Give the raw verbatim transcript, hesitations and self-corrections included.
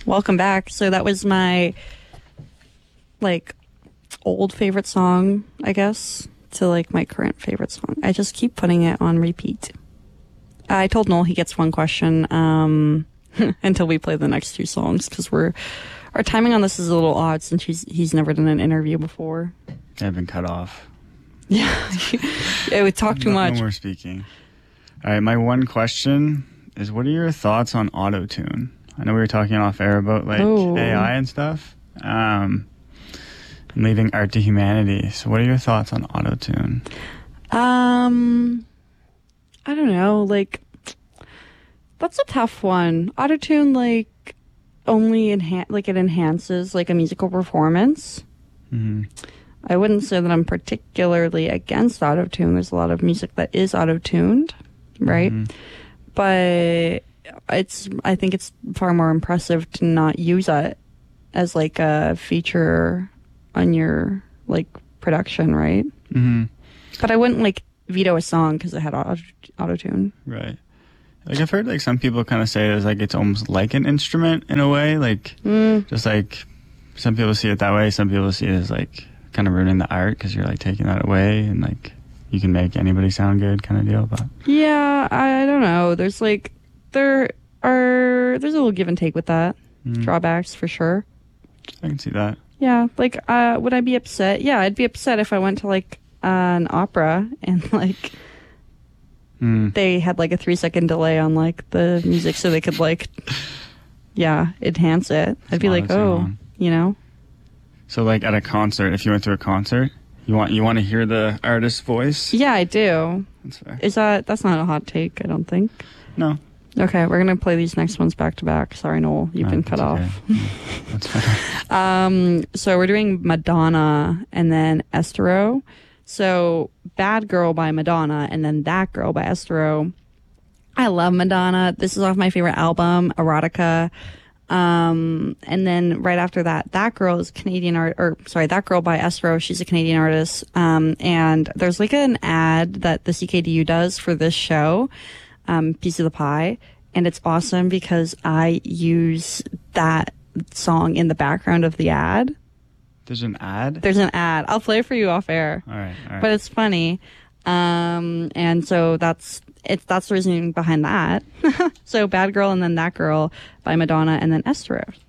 Welcome back. So that was my, like, old favorite song, I guess, to, like, my current favorite song. I just keep putting it on repeat. I told Noel he gets one question um, until we play the next two songs, because we're our timing on this is a little odd since he's, he's never done an interview before. I've been cut off. Yeah. Yeah, we talk too much. No more speaking. All right, my one question is, what are your thoughts on auto-tune? I know we were talking off air about like oh. A I and stuff, um, and leaving art to humanity. So what are your thoughts on auto-tune? Um, I don't know. Like, that's a tough one. Auto-tune, like, only enhan- like it enhances like a musical performance. Mm-hmm. I wouldn't say that I'm particularly against auto-tune. There's a lot of music that is auto-tuned, right? Mm-hmm. But it's I think it's far more impressive to not use it as like a feature on your like production, right? Mm-hmm. But I wouldn't like veto a song because it had auto auto-tune. Right. Like I've heard like some people kind of say it as like it's almost like an instrument in a way, like mm. just like some people see it that way, some people see it as like kind of ruining the art because you're like taking that away and like you can make anybody sound good kind of deal. But yeah, I, I don't know. There's like there are there's a little give and take with that. Mm. Drawbacks for sure. I can see that. Yeah, like uh, would I be upset? Yeah, I'd be upset if I went to like uh, an opera and like. Mm. They had like a three second delay on like the music so they could like, yeah, enhance it. I'd be like, oh, you know. So like at a concert, if you went to a concert, you want you want to hear the artist's voice? Yeah, I do. That's fair. Is that that's not a hot take? I don't think. No. Okay, we're gonna play these next ones back to back. Sorry, Noel, you've no, been cut okay. off. Yeah, that's fair. um, so we're doing Madonna and then Estero. So, Bad Girl by Madonna and then That Girl by Estero. I love Madonna. This is off my favorite album, Erotica. Um, and then right after that, That Girl is Canadian art, or sorry, That Girl by Estero. She's a Canadian artist. Um, and there's like an ad that the C K D U does for this show, um, Piece of the Pie. And it's awesome because I use that song in the background of the ad. There's an ad? There's an ad. I'll play it for you off air. All right, all right. But it's funny. Um, and so that's it's that's the reasoning behind that. So Bad Girl and then That Girl by Madonna and then Estero.